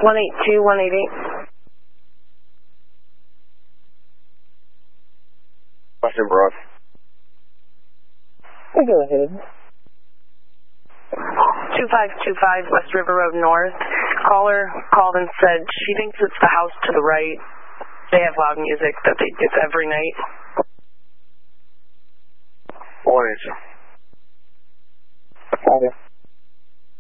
182, 188. Western Brook. Go ahead. 2525 West River Road North. Caller called and said she thinks it's the house to the right. They have loud music that it's every night. One answer. Okay.